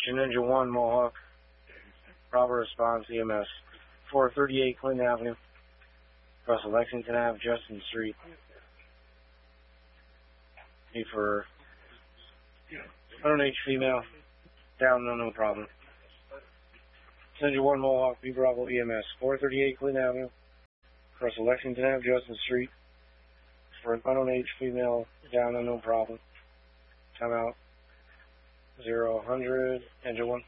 Ninja 1, Mohawk. Bravo response, EMS. 438 Clinton Avenue. Across Lexington Ave, Justin Street. Need for unknown female. Down, no problem. Ninja 1, Mohawk, B Bravo, EMS. 438 Clinton Avenue. Across Lexington Ave, Justin Street. For an unknown female, down, no problem. Time out. 0-100, Engine 1.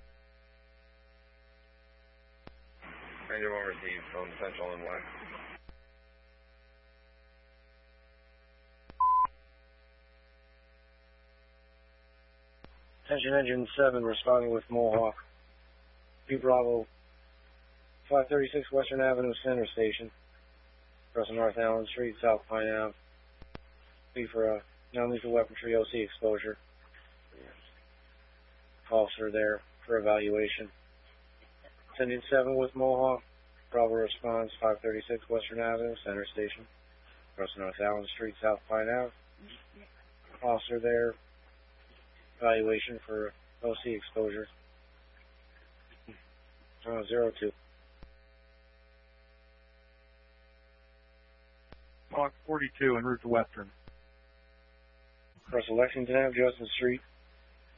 Engine 1 received on Central and West. Attention Engine 7 responding with Mohawk. B Bravo, 536 Western Avenue, Center Station. Across North Allen Street, South Pine Ave. B for a non-lethal weaponry OC exposure. Officer there for evaluation. Engine 7 with Mohawk. Bravo response, 536 Western Avenue, Center Station. Across North Allen Street, South Pine Ave. Officer there. Evaluation for OC exposure. 02. Mohawk 42 en route to Western. Across Lexington Ave, Justin Street.